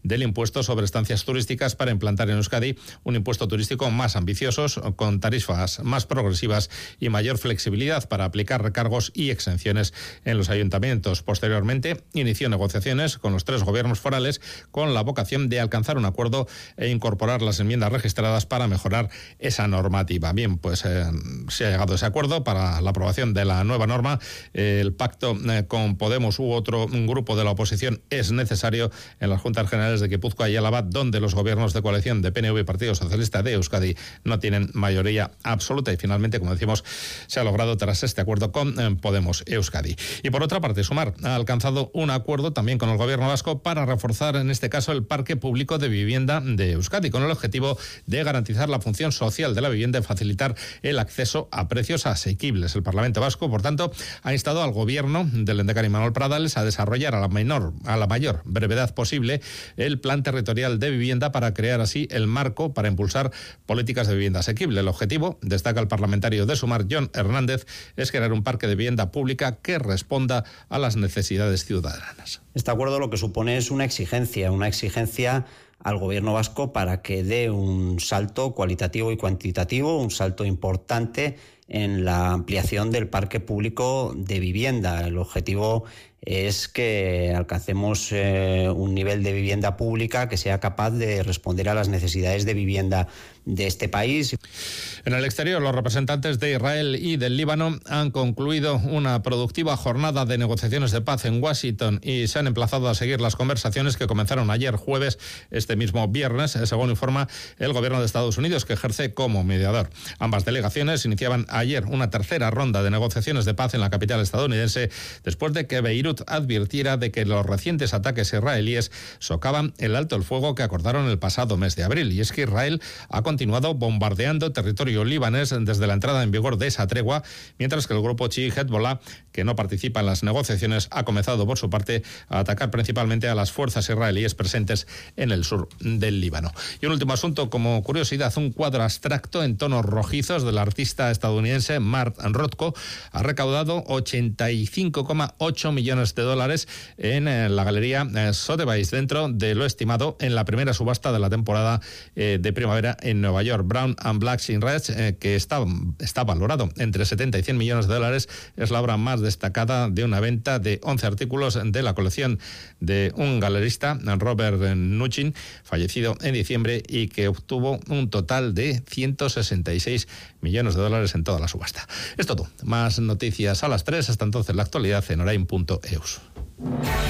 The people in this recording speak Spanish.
del impuesto sobre estancias turísticas para implantar en Euskadi un impuesto turístico más ambicioso, con tarifas más progresivas y mayor flexibilidad para aplicar recargos y exenciones en los ayuntamientos. Posteriormente, inició negociaciones con los 3 gobiernos forales con la vocación de alcanzar un acuerdo e incorporar las enmiendas registradas para mejorar esa normativa. Bien, pues se ha llegado a ese acuerdo para la aprobación de la nueva norma. El pacto con Podemos u otro grupo de la oposición es necesario en las Juntas Generales de Guipúzcoa y Álava, donde los gobiernos de coalición de PNV y Partido Socialista de Euskadi no tienen mayoría absoluta, y finalmente, como decimos, se ha logrado tras este acuerdo con Podemos Euskadi. Y por otra parte, Sumar ha alcanzado un acuerdo también con el gobierno vasco para reforzar, en este caso, el parque público de vivienda de Euskadi, con el objetivo de garantizar la función social de la vivienda y facilitar el acceso a precios asequibles. El Parlamento Vasco, por tanto, ha instado al gobierno del lehendakari Manuel Pradales a desarrollar a la mayor brevedad posible el plan territorial de vivienda para crear así el marco para impulsar políticas de vivienda asequible. El objetivo, destaca el parlamentario de Sumar, Jon Hernández, es crear un parque de vivienda pública que responda a las necesidades ciudadanas. Este acuerdo lo que supone es una exigencia al gobierno vasco para que dé un salto cualitativo y cuantitativo, un salto importante en la ampliación del parque público de vivienda. El objetivo es que alcancemos un nivel de vivienda pública que sea capaz de responder a las necesidades de vivienda de este país. En el exterior, los representantes de Israel y del Líbano han concluido una productiva jornada de negociaciones de paz en Washington y se han emplazado a seguir las conversaciones que comenzaron ayer jueves, este mismo viernes, según informa el gobierno de Estados Unidos, que ejerce como mediador. Ambas delegaciones iniciaban ayer una tercera ronda de negociaciones de paz en la capital estadounidense, después de que Beirut advirtiera de que los recientes ataques israelíes socavan el alto el fuego que acordaron el pasado mes de abril. Y es que Israel ha continuado bombardeando territorio libanés desde la entrada en vigor de esa tregua, mientras que el grupo chií Hezbollah, que no participa en las negociaciones, ha comenzado por su parte a atacar principalmente a las fuerzas israelíes presentes en el sur del Líbano. Y un último asunto, como curiosidad, un cuadro abstracto en tonos rojizos del artista estadounidense Mark Rothko ha recaudado $85,8 millones en la galería Sotheby's, dentro de lo estimado en la primera subasta de la temporada de primavera en Nueva York. Brown and Black in Red, que está valorado entre 70 y 100 millones de dólares, es la obra más destacada de una venta de 11 artículos de la colección de un galerista, Robert Nuchin, fallecido en diciembre, y que obtuvo un total de 166 millones de dólares en toda la subasta. Es todo. Más noticias a las 3. Hasta entonces, la actualidad en orain.eus.